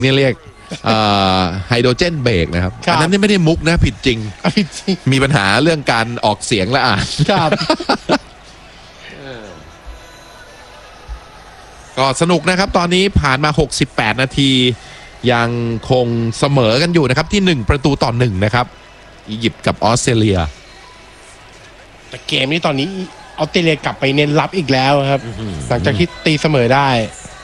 นี่เรียกไฮโดรเจนเบรกนะครับอันนั้นนี่ไม่ได้มุกนะผิดจริงมีปัญหาเรื่องการออกเสียงและอ่านก็สนุกนะครับตอนนี้ผ่านมา68นาทียังคงเสมอกันอยู่นะครับที่1-1นะครับอียิปต์กับออสเตรเลียแต่เกมนี้ตอนนี้ออสเตรเลียกลับไปเน้นรับอีกแล้วครับหลังจากที่ตีเสมอได้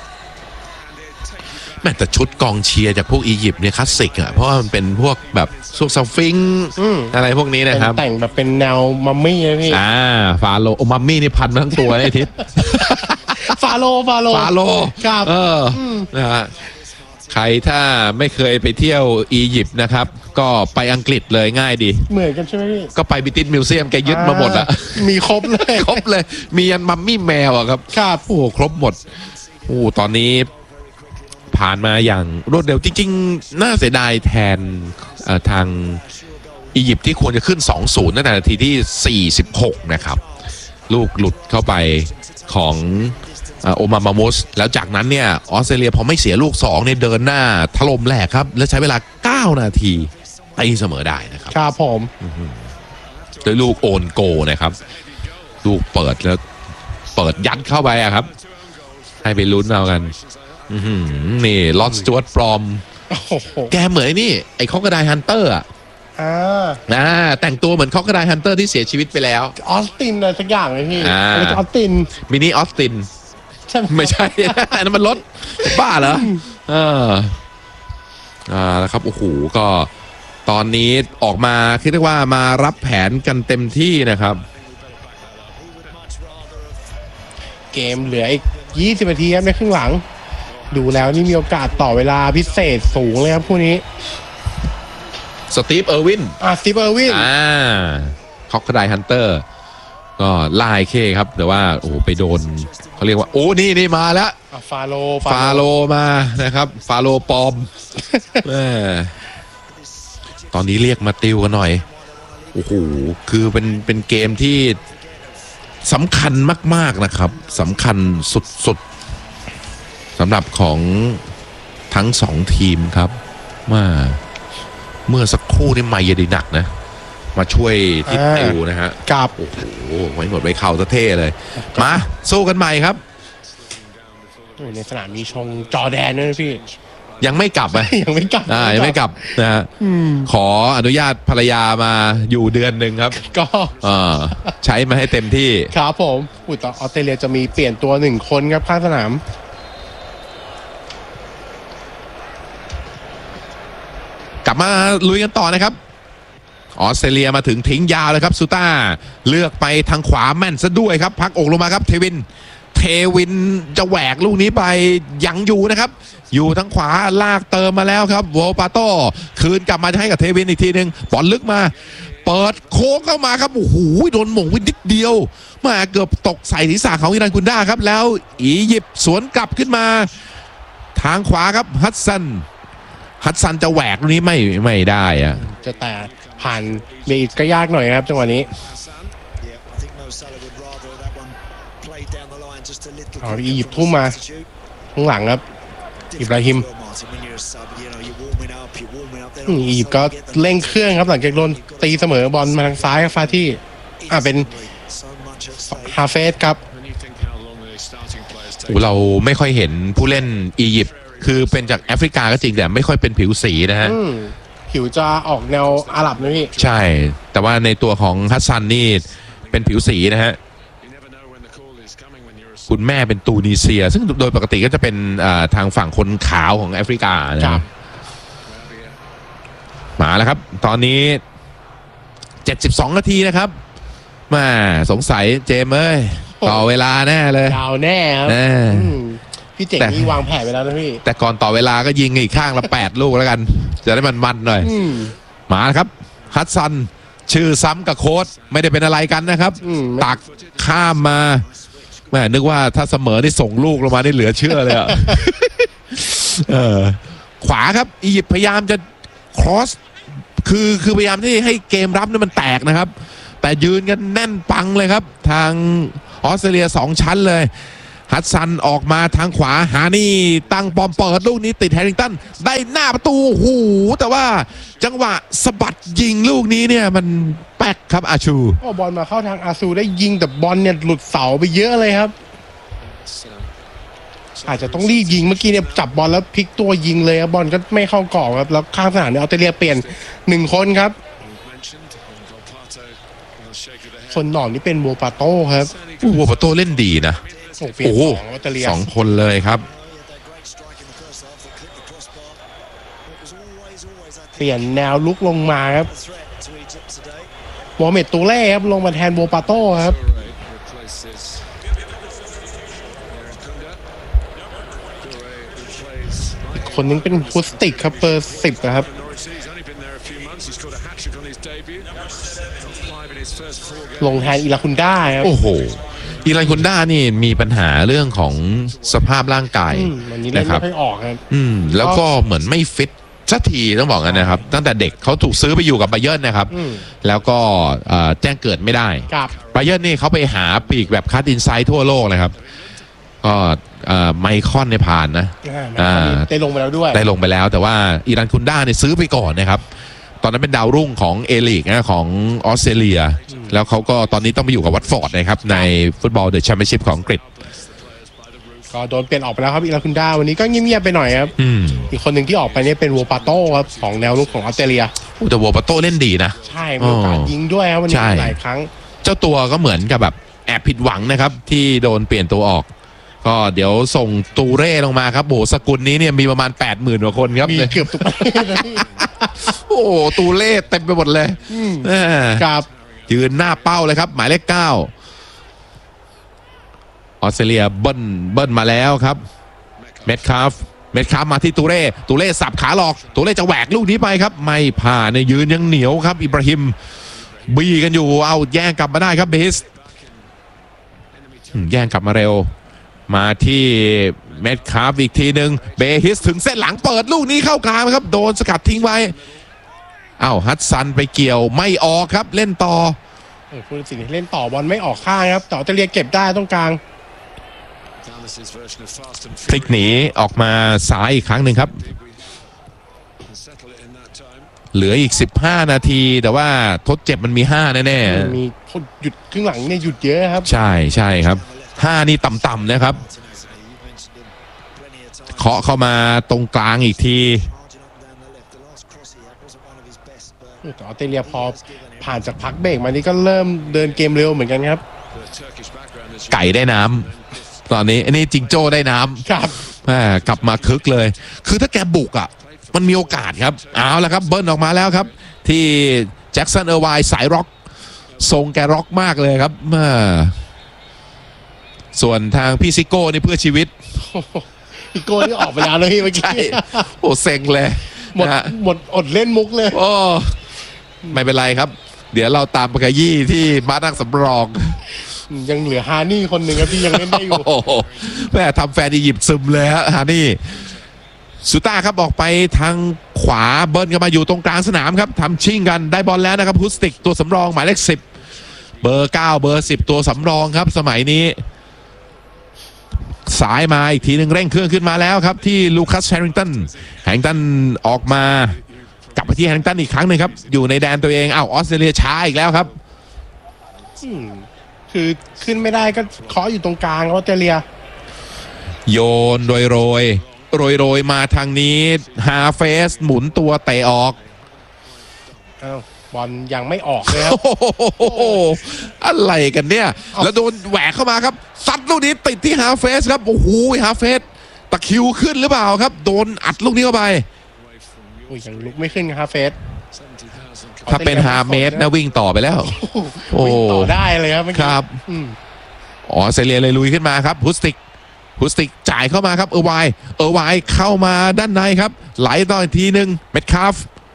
แม้แต่ชุดกองเชียร์จากพวกอียิปต์เนี่ยคลาสสิกอ่ะเพราะว่ามันเป็นพวกแบบซุกซาฟิงอะไรพวกนี้นะครับแต่งแบบเป็นแนวมัมมี่นะพี่ฟาโลมัมมี่นี่พันมาทั้งตัวเลยทิศฟาโลครับนะฮะใครถ้าไม่เคยไปเที่ยวอียิปต์นะครับก็ไปอังกฤษเลยง่ายดีเหมือนกันใช่ไหมพี่ก็ไปบิติสมิวเซียมแกยึดมาหมดอะมีครบเลยมียันมัมมี่แมวอะครับโอ้ครบหมดโอ้ตอนนี้ผ่านมาอย่างรวดเร็วจริงๆน่าเสียดายแทนทางอียิปต์ที่ควรจะขึ้น 2-0 ตั้งแต่นาทีที่46นะครับลูกหลุดเข้าไปของโอมามามุสแล้วจากนั้นเนี่ยออสเตรเลียพอไม่เสียลูก2เนี่ยเดินหน้าถล่มแหลกครับและใช้เวลา9นาทีตีเสมอได้นะครับครับผมด้วยลูกโอนโกนะครับลูกเปิดแล้วเปิดยัดเข้าไปครับให้ไปลุ้นเอากันนี่ลอดสจวตปลอมแกเหมือนนี่ไอ้คอกระไดฮันเตอร์แต่งตัวเหมือนคอกระไดฮันเตอร์ที่เสียชีวิตไปแล้วออสตินอะไรสักอย่างเลยพี่อะไรออสตินมินิออสตินไม่ใช่นั่นมันรถบ้าเหรอแล้วครับโอ้โหก็ตอนนี้ออกมาคิดว่ามารับแผนกันเต็มที่นะครับเกมเหลืออีก20นาทีครับในครึ่งหลังดูแล้วนี่มีโอกาสต่อเวลาพิเศษสูงเลยครับคู่นี้สตีฟเออร์วินคอกไดฮันเตอร์ก็ไล่เคครับแต่ว่าโอ้ไปโดนเขาเรียกว่าโอ้นี่มาแล้วฟาโลมานะครับฟาโลปลอมตอนนี้เรียกมาติวกันหน่อยโอ้โหคือเป็นเกมที่สำคัญมากๆนะครับสำคัญสุดสำหรับของทั้ง2ทีมครับเมื่อสักครู่นี่ไมเยดินักนะมาช่วยทิศติวนะฮะกับโอ้โหไว้หมดไว้เข่าซะเท่เลยมาสู้กันใหม่ครับในสนามมีชงจอแดนด้วยพี่ยังไม่กลับไหมยังไม่กลับนะฮะขออนุญาตภรรยามาอยู่เดือนหนึ่งครับก็ใช้มาให้เต็มที่ครับผมต่อออสเตรเลียจะมีเปลี่ยนตัว1คนครับข้างสนามกลับมาลุยกันต่อนะครับออสเตรเลียมาถึงทิ้งยาวเลยครับซูต้าเลือกไปทางขวาแม่นซะด้วยครับพักอกลงมาครับเทวินจะแหวกลูกนี้ไปยังอยู่นะครับอยู่ทางขวาลากเติมมาแล้วครับโวปาโต้คืนกลับมาให้กับเทวินอีกทีหนึ่งบอลลึกมาเปิดโค้งเข้ามาครับโอ้โหโดนหม่งวินนิดเดียวมาเกือบตกใส่ศีรษะของอิรันกุนด้าครับแล้วอียิปต์สวนกลับขึ้นมาทางขวาครับฮัสซันจะแหวกลูกนี้ไม่ได้อะจะแต่ผ่านเบรกก็ยากหน่อยครับจังหวะนี้อียิปต์ทุ่มมาข้างหลังครับอิบราฮิมอียิปต์ก็เร่งเครื่องครับหลังจากโดนตีเสมอบอลมาทางซ้ายครับฟาที่เป็นฮาเฟสครับเราไม่ค่อยเห็นผู้เล่นอียิปต์คือเป็นจากแอฟริกาก็จริงแต่ไม่ค่อยเป็นผิวสีนะฮะผิวจะออกแนวอาหรับนะพี่ใช่แต่ว่าในตัวของฮัสซันนี่เป็นผิวสีนะฮะคุณแม่เป็นตูนิเซียซึ่งโดยปกติก็จะเป็นทางฝั่งคนขาวของแอฟริกานะครับมาแล้วครับตอนนี้72นาทีนะครับมาสงสัยเจมต่อเวลาแน่เลยยาวแน่ครับพี่เจ๋งนี่วางแผนไปแล้วนะพี่แต่ก่อนต่อเวลาก็ยิงอีกข้างละ8ลูกแล้วกันจะได้มันหน่อยมาครับฮัสซันชื่อซ้ำกับโค้ชไม่ได้เป็นอะไรกันนะครับตักข้ามมาแม่นึกว่าถ้าเสมอนี่ส่งลูกลงมาได้เหลือเชื่อเลยอ่ะขวาครับอียิปต์พยายามจะครอสคือพยายามที่ให้เกมรับนี่มันแตกนะครับแต่ยืนกันแน่นปังเลยครับทางออสเตรเลีย2ชั้นเลย ฮัฮัดสันออกมาทางขวาฮานี่ตั้งปอมเปิดลูกนี้ติดแฮร์ริงตันได้หน้าประตูหูแต่ว่าจังหวะสะบัดยิงลูกนี้เนี่ยมันแป๊กครับอาชูบอลมาเข้าทางอาซูได้ยิงแต่บอลเนี่ยหลุดเสาไปเยอะเลยครับอาจจะต้องรีบยิงเมื่อกี้เนี่ยจับบอลแล้วพลิกตัวยิงเลยครับบอลก็ไม่เข้ากรอบครับแล้วข้างสนามเนี่ยออสเตรเลียเปลี่ยน1คนครับคนหนอนนี่เป็นโบปาโต้ครับวัวประตูเล่นดีนะเปลี่ยน2ออสเตรเลีย 2 คนเลยครับเปลี่ยนแนวลุกลงมาครับโมเมตตูเล่ครับลงมาแทนโบปาโต้ครับอีกคนนึงเป็นพุสติกครับเบอร์10นะครับลงแทนอิลาคุนด้าครับโอ้โหอีรันคุนด้านี่มีปัญหาเรื่องของสภาพร่างกายวันนี้เล่นนะครัไม่ค่อยออกครับแล้วก็เหมือนไม่ฟิตสักทีต้องบอกกันนะครับตั้งแต่เด็กเขาถูกซื้อไปอยู่กับไบเยิร์นนะครับแล้วก็แจ้งเกิดไม่ได้ไบเยิร์นนี่เขาไปหาปีกแบบคัดอินไซด์ทั่วโลกเลยครับก็ไมคอนในผ่านนะได้ลงไปแล้วด้วยได้ลงไปแล้วแต่ว่าอีรันคุนด้าเนี่ยซื้อไปก่อนนะครับตอนนั้นเป็นดาวรุ่งของเอลีกนะของออสเตรเลียแล้วเขาก็ตอนนี้ต้องไปอยู่กับวัตฟอร์ดนะครับในฟุตบอลเดอะแชมเปี้ยนชิพของอังกฤษก็โดนเปลี่ยนออกไปแล้วครับอิลาคุนด้าวันนี้ก็เงียบๆไปหน่อยครับอีกคนหนึ่งที่ออกไปเนี่ยเป็นโวปาโต้ครับของแนวรุกของออสเตรเลียแต่โวปาโต้เล่นดีนะใช่มีโอกาสยิงด้วยครับวันนี้หลายครั้งเจ้าตัวก็เหมือนกับแบบแอบผิดหวังนะครับที่โดนเปลี่ยนตัวออกก็เดี๋ยวส่งตูเร่ลงมาครับโบสกุลนี้เนี่ยมีประมาณ 80,000 กว่าคนครับมีเกือบทุกประเทศโอ้ตูเล่เต็มไปหมดเลยครับยืนหน้าเป้าเลยครับหมายเลข 9ออสเตรเลียเบิ้ลมาแล้วครับเม็ดคาฟมาที่ตูเร่สับขาหลอกตูเร่จะแหวกลูกนี้ไปครับไม่ผ่านเนี่ยยืนยังเหนียวครับอิบราฮิมบีกันอยู่เอาแย่งกลับมาได้ครับเบสแย่งกลับมาเร็วมาที่เม็ดคาฟอีกทีหนึ่งเบฮิสถึงเส้นหลังเปิดลูกนี้เข้ากลางครับโดนสกัดทิ้งไว้ฮัดสันไปเกี่ยวไม่ออกครับเล่นต่อคุณสิงห์เล่นต่อบอลไม่ออกข้างครับแต่ออสเตรเลียเก็บได้ตรงกลางพลิกหนีออกมาซ้ายอีกครั้งหนึ่งครับเหลืออีก15 นาทีแต่ว่าทดเจ็บมันมี5แน่ๆมีหยุดครึ่งหลังเนี่ยหยุดเยอะครับใช่ครับ5นี่ต่ำๆนะครับเคาะเข้ามาตรงกลางอีกทีแต่ออสเตรเลียพอผ่านจากพักเบรกมานี่ก็เริ่มเดินเกมเร็วเหมือนกันครับไก่ได้น้ำตอนนี้อันนี้จิงโจ้ได้น้ำครับกลับมาคึกเลยคือถ้าแกบุกอ่ะมันมีโอกาสครับเอาละครับเบิ้ลออกมาแล้วครับที่แจ็คสันเออร์ไวน์สายร็อกทรงแกร็อกมากเลยครับส่วนทางพี่ซิโก้นี่เพื่อชีวิตซิโก้นี่ออกไปแล้วเลยเมื่อกี้โอ้เซ็งเลยหมดอดเล่นมุกเลยโอ้ไม่เป็นไรครับเดี๋ยวเราตามไปขยี้ที่มานั่งสำรองยังเหลือฮานี่คนหนึ่งครับที่ยังเล่นได้อยู่แม่ทำแฟนอียิปต์ซึมเลยฮานี่สุต้าครับออกไปทางขวาเบิ้ลกันมาอยู่ตรงกลางสนามครับทำชิ่งกันได้บอลแล้วนะครับฮุสติกตัวสำรองหมายเลข10เบอร์9เบอร์10ตัวสำรองครับสมัยนี้สายมาอีกทีหนึ่งเร่งเครื่องขึ้นมาแล้วครับที่ลูคัสแฮร์ริงตันออกมากลับไปที่แฮร์ริงตันอีกครั้งหนึ่งครับอยู่ในแดนตัวเองออสเตรเลียช้าอีกแล้วครับคือขึ้นไม่ได้ก็เคาะอยู่ตรงกลางออสเตรเลียโยนโรยมาทางนี้ฮาเฟสหมุนตัวเตะออกบอลยังไม่ออกเลยครับอะไรกันเนี่ยแล้วโดนแหวกเข้ามาครับซัดลูกนี้ติดที่ฮาเฟสครับโอ้โหฮาเฟสตะคิวขึ้นหรือเปล่าครับโดนอัดลูกนี้เข้าไปยังลุกไม่ขึ้นฮาเฟสถ้าเป็น5 เมตรนะวิ่งต่อไปแล้ววิ่งต่อได้เลยครับออสเตรเลียเลยลุยขึ้นมาครับฮุสติกจ่ายเข้ามาครับเออร์ไวเข้ามาด้านในครับไหลต่ออีกทีหนึ่งเม็ดคาฟ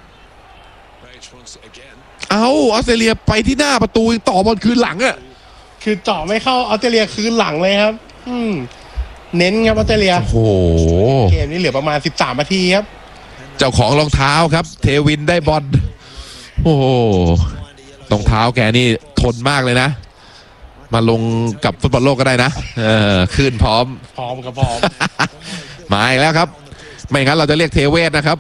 ออสเตรเลียไปที่หน้าประตูต่อบอลคืนหลังอ่ะคือเจาะไม่เข้าออสเตรเลียคืนหลังเลยครับเน้นครับออสเตรเลียโอ้โหเกมนี้เหลือประมาณ13 นาทีครับเจ้าของรองเท้าครับเทวินได้บอลโอ้โหรองเท้าแกนี่ทนมากเลยนะมาลงกับฟุตบอลโลกก็ได้นะคืนพร้อมพร้อมครับพร้อมมาอีกแล้วครับ ไม่งั้นเราจะเรียกเทเวศนะครับ